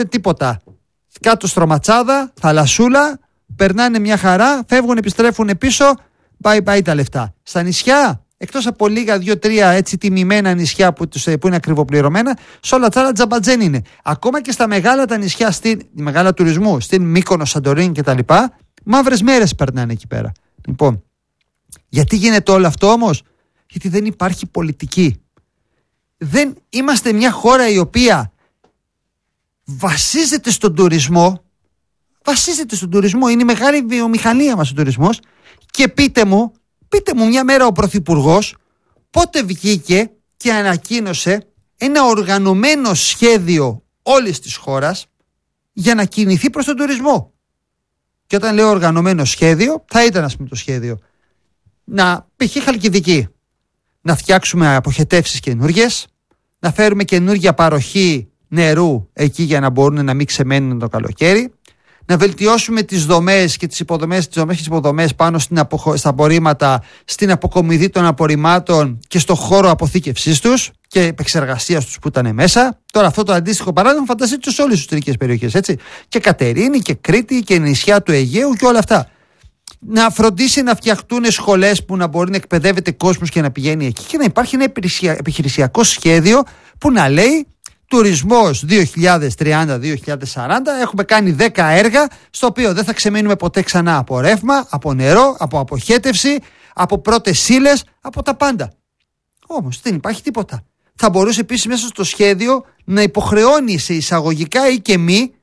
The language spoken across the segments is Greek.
τίποτα. Κάτω στρωματσάδα, θαλασσούλα, περνάνε μια χαρά, φεύγουν, επιστρέφουν πίσω, πάει τα λεφτά. Στα νησιά, εκτός από λίγα 2-3 έτσι τιμημένα νησιά που είναι ακριβοπληρωμένα, σε όλα τα άλλα τζαμπατζέν είναι. Ακόμα και στα μεγάλα τα νησιά, μεγάλα τουρισμού, στην Μύκονο, Σαντορίνη κτλ., μαύρες μέρες περνάνε εκεί πέρα. Λοιπόν, γιατί γίνεται όλο αυτό όμως? Γιατί δεν υπάρχει πολιτική. Δεν είμαστε μια χώρα η οποία βασίζεται στον τουρισμό. Είναι η μεγάλη βιομηχανία μας ο τουρισμός. Και πείτε μου μια μέρα ο Πρωθυπουργός πότε βγήκε και ανακοίνωσε ένα οργανωμένο σχέδιο όλης της χώρας για να κινηθεί προς τον τουρισμό. Και όταν λέω οργανωμένο σχέδιο, θα ήταν ας πούμε το σχέδιο π.χ. Χαλκιδική, να φτιάξουμε αποχετεύσεις καινούργιες, να φέρουμε καινούργια παροχή νερού εκεί για να μπορούν να μην ξεμένουν το καλοκαίρι, να βελτιώσουμε τις δομές και τις υποδομές πάνω στα απορρίμματα, στην αποκομιδή των απορριμμάτων και στο χώρο αποθήκευσής τους και επεξεργασίας τους που ήταν μέσα. Τώρα αυτό το αντίστοιχο παράδειγμα φανταστείτε σε όλες τις ιστορικές περιοχές, έτσι. Και Κατερίνη και Κρήτη και νησιά του Αιγαίου και όλα αυτά. Να φροντίσει να φτιαχτούν σχολές που να μπορεί να εκπαιδεύεται κόσμος και να πηγαίνει εκεί και να υπάρχει ένα επιχειρησιακό σχέδιο που να λέει τουρισμός 2030-2040. Έχουμε κάνει 10 έργα στο οποίο δεν θα ξεμένουμε ποτέ ξανά από ρεύμα, από νερό, από αποχέτευση, από πρώτες ύλες, από τα πάντα. Όμως δεν υπάρχει τίποτα. Θα μπορούσε επίσης μέσα στο σχέδιο να υποχρεώνει σε εισαγωγικά ή και μη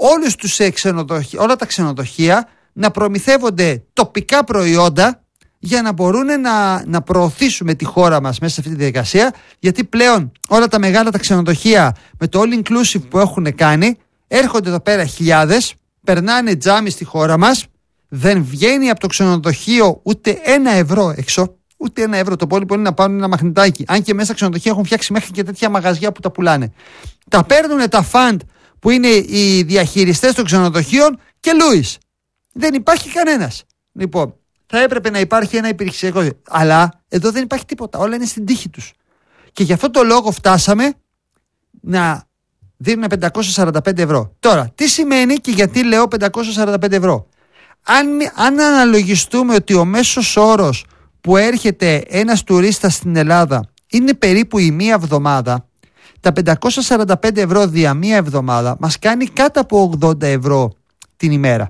όλα τα ξενοδοχεία να προμηθεύονται τοπικά προϊόντα για να μπορούν να προωθήσουμε τη χώρα μας μέσα σε αυτή τη διαδικασία, γιατί πλέον όλα τα μεγάλα τα ξενοδοχεία με το all inclusive που έχουν κάνει έρχονται εδώ πέρα χιλιάδες, περνάνε τζάμι στη χώρα μας, δεν βγαίνει από το ξενοδοχείο ούτε €1 έξω, ούτε €1. Το υπόλοιπο είναι να πάρουν ένα μαγνητάκι. Αν και μέσα στα ξενοδοχεία έχουν φτιάξει μέχρι και τέτοια μαγαζιά που τα πουλάνε. Τα παίρνουν τα φαντ που είναι οι διαχειριστές των ξενοδοχείων και Λούις. Δεν υπάρχει κανένας. Λοιπόν, θα έπρεπε να υπάρχει ένα υπηρεσιακό. Αλλά εδώ δεν υπάρχει τίποτα. Όλα είναι στην τύχη τους. Και γι' αυτό το λόγο φτάσαμε να δίνουν 545 ευρώ. Τώρα, τι σημαίνει και γιατί λέω 545 ευρώ? Αν αναλογιστούμε ότι ο μέσος όρος που έρχεται ένας τουρίστας στην Ελλάδα είναι περίπου η μία εβδομάδα, τα 545 ευρώ δια μία εβδομάδα μας κάνει κάτω από 80 ευρώ την ημέρα.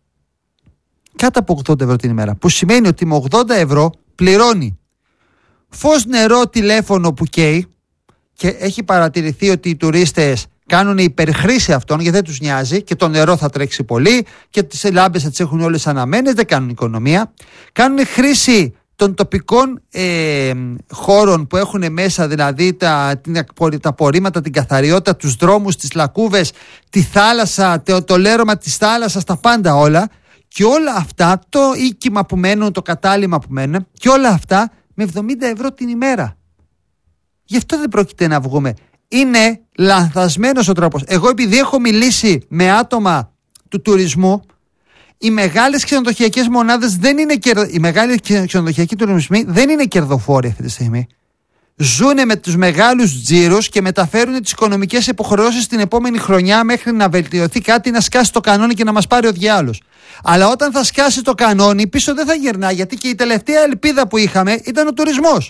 Κάτω από 80 ευρώ την ημέρα. Που σημαίνει ότι με 80 ευρώ πληρώνει φως, νερό, τηλέφωνο που καίει, και έχει παρατηρηθεί ότι οι τουρίστες κάνουν υπερχρήση αυτών γιατί δεν τους νοιάζει και το νερό θα τρέξει πολύ και τις λάμπες θα τις έχουν όλες αναμένες, δεν κάνουν οικονομία. Κάνουν χρήση των τοπικών χώρων που έχουν μέσα, δηλαδή τα απορρίμματα, την καθαριότητα, τους δρόμους, τις λακκούβες, τη θάλασσα, το λέρωμα της θάλασσας, τα πάντα όλα. Και όλα αυτά, το οίκημα που μένουν, το κατάλημα που μένουν, και όλα αυτά με 70 ευρώ την ημέρα. Γι' αυτό δεν πρόκειται να βγούμε. Είναι λανθασμένος ο τρόπος. Εγώ επειδή έχω μιλήσει με άτομα του τουρισμού, οι μεγάλες ξενοδοχειακές μονάδες οι μεγάλοι ξενοδοχειακοί τουρισμοί δεν είναι κερδοφόροι αυτή τη στιγμή. Ζούνε με τους μεγάλους τζίρους και μεταφέρουν τις οικονομικές υποχρεώσεις την επόμενη χρονιά μέχρι να βελτιωθεί κάτι, να σκάσει το κανόνι και να μας πάρει ο διάολος. Αλλά όταν θα σκάσει το κανόνι, πίσω δεν θα γυρνά, γιατί και η τελευταία ελπίδα που είχαμε ήταν ο τουρισμός.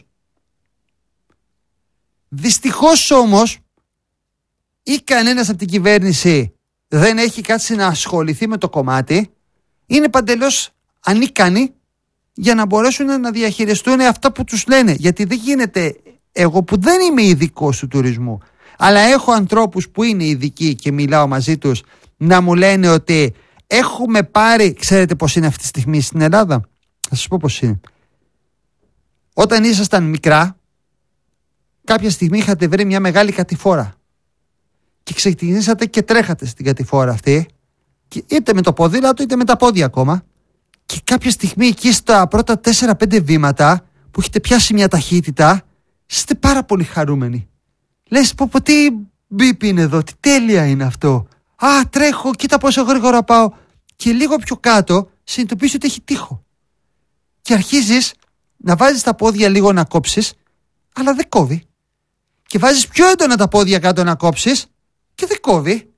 Δυστυχώς όμως, ή κανένας από την κυβέρνηση δεν έχει κάτσει να ασχοληθεί με το κομμάτι, είναι παντελώς ανίκανοι για να μπορέσουν να διαχειριστούν αυτά που τους λένε. Γιατί δεν γίνεται, εγώ που δεν είμαι ειδικός του τουρισμού, αλλά έχω ανθρώπους που είναι ειδικοί και μιλάω μαζί τους, να μου λένε ότι έχουμε πάρει, ξέρετε πώς είναι αυτή τη στιγμή στην Ελλάδα? Θα σας πω πώς είναι. Όταν ήσασταν μικρά, κάποια στιγμή είχατε βρει μια μεγάλη κατηφόρα και ξεκινήσατε και τρέχατε στην κατηφόρα αυτή, είτε με το ποδήλατο είτε με τα πόδια ακόμα, και κάποια στιγμή εκεί στα πρώτα 4-5 βήματα που έχετε πιάσει μια ταχύτητα, είστε πάρα πολύ χαρούμενοι. Λες πω τι μπίπ είναι εδώ, τι τέλεια είναι αυτό. Α, τρέχω, κοίτα πόσο γρήγορα πάω. Και λίγο πιο κάτω συνειδητοποιείς ότι έχει τείχο. Και αρχίζεις να βάζεις τα πόδια λίγο να κόψεις, αλλά δεν κόβει. Και βάζεις πιο έντονα τα πόδια κάτω να κόψεις και δεν κόβει.